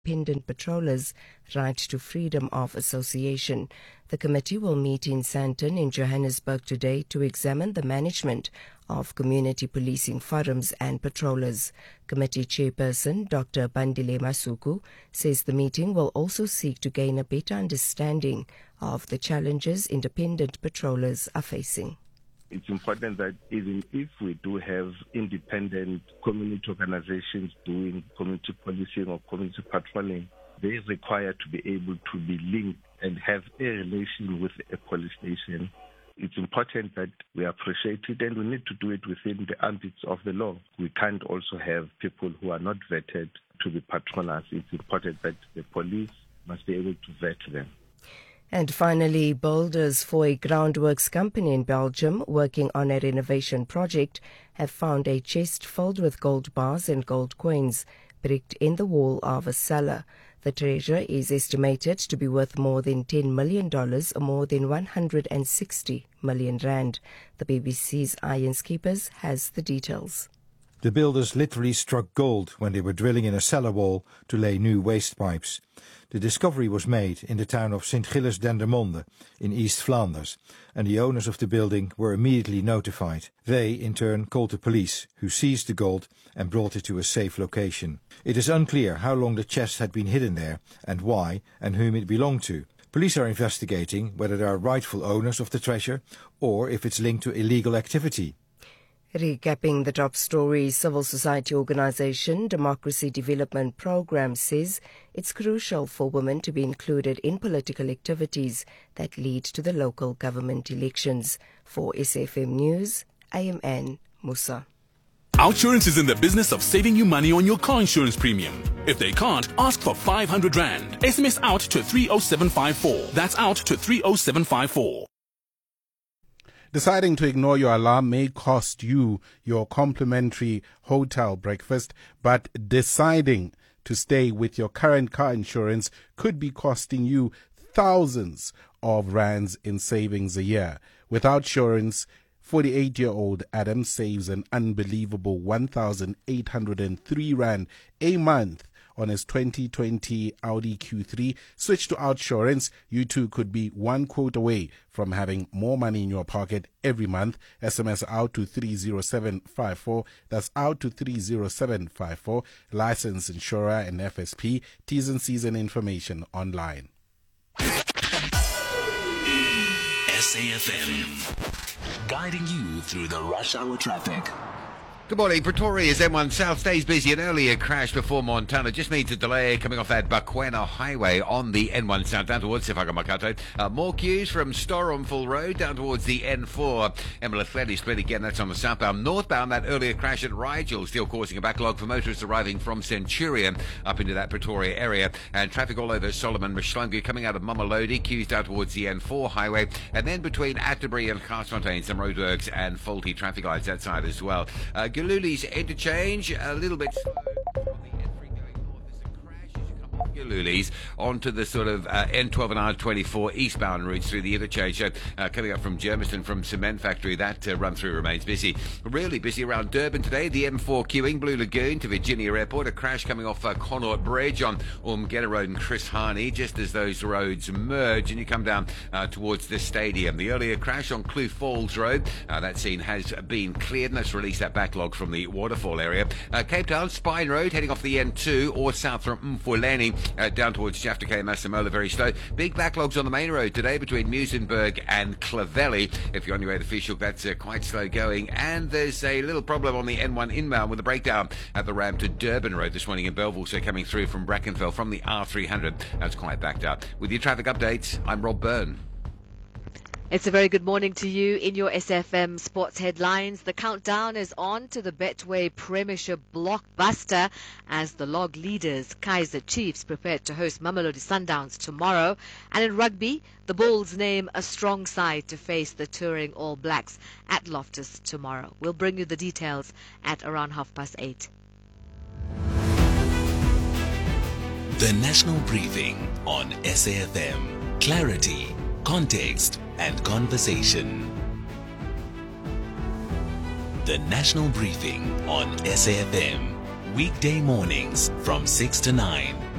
independent patrollers' right to freedom of association. The committee will meet in Sandton in Johannesburg today to examine the management of community policing forums and patrollers. Committee chairperson Dr. Bandile Masuku says the meeting will also seek to gain a better understanding of the challenges independent patrollers are facing. It's important that even if we do have independent community organizations doing community policing or community patrolling, they require to be able to be linked and have a relation with a police station. It's important that we appreciate it, and we need to do it within the ambits of the law. We can't also have people who are not vetted to be patrollers. It's important that the police must be able to vet them. And finally, builders for a groundworks company in Belgium working on a renovation project have found a chest filled with gold bars and gold coins bricked in the wall of a cellar. The treasure is estimated to be worth more than $10 million, or more than 160 million rand. The BBC's Ian Skeepers has the details. The builders literally struck gold when they were drilling in a cellar wall to lay new waste pipes. The discovery was made in the town of St. Gilles Dendermonde in East Flanders, and the owners of the building were immediately notified. They, in turn, called the police, who seized the gold and brought it to a safe location. It is unclear how long the chest had been hidden there, and why, and whom it belonged to. Police are investigating whether there are rightful owners of the treasure, or if it's linked to illegal activity. Recapping the top stories, civil society organisation Democracy Development Programme says it's crucial for women to be included in political activities that lead to the local government elections. For SFM News, AMN Musa. Outsurance is in the business of saving you money on your car insurance premium. If they can't, ask for 500 Rand. SMS out to 30754. That's out to 30754. Deciding to ignore your alarm may cost you your complimentary hotel breakfast, but deciding to stay with your current car insurance could be costing you thousands of rands in savings a year. With Outsurance, 48-year-old Adam saves an unbelievable 1,803 Rand a month on his 2020 Audi Q3. Switch to Outsurance. You too could be one quote away from having more money in your pocket every month. SMS out to 30754. That's out to 30754. License, insurer and FSP. T's and C's and information online. SAFM, guiding you through the rush hour traffic. Good morning. Pretoria's M1 South stays busy. An earlier crash before Montana just means a delay coming off that Bakwena Highway on the N1 South down towards Sefaka-Makato. More queues from Storumful Road down towards the N4. Emily split again. That's on the southbound. Northbound, that earlier crash at Rigel still causing a backlog for motorists arriving from Centurion up into that Pretoria area. And traffic all over Solomon Mshlangu coming out of Mamelodi. Queues down towards the N4 highway. And then between Atterbury and Garsfontein, some roadworks and faulty traffic lights that side as well. Galuli's interchange, a little bit slow on the N3 going north. There's a crash as you come off Galuli's onto the sort of N12 and R24 eastbound routes through the interchange. So coming up from Germiston, from Cement Factory, that run through remains busy. Really busy around Durban today. The M4 queuing, Blue Lagoon to Virginia Airport. A crash coming off Connaught Bridge on Umgeda Road and Chris Hani, just as those roads merge and you come down towards the stadium. The earlier crash on Kloof Falls Road, that scene has been cleared and that's released that backlog from the waterfall area. Cape Town, Spine Road, heading off the N2 or south from Mfuleni down towards Jafta and Masemola, very slow. Big backlogs on the main road today between Muizenberg and Clovelly. If you're on your way to Fischhoek, that's quite slow going. And there's a little problem on the N1 inbound with a breakdown at the ramp to Durban Road this morning in Belleville, so coming through from Brackenfell from the R300. That's quite backed up. With your traffic updates, I'm Rob Byrne. It's a very good morning to you. In your SFM sports headlines, the countdown is on to the Betway Premiership blockbuster as the log leaders Kaizer Chiefs prepare to host Mamelodi Sundowns tomorrow. And in rugby, the Bulls name a strong side to face the touring All Blacks at Loftus tomorrow. We'll bring you the details at around 8:30. The National Briefing on SAFM. Clarity, context and conversation. The National Briefing on SAFM. Weekday mornings from 6 to 9.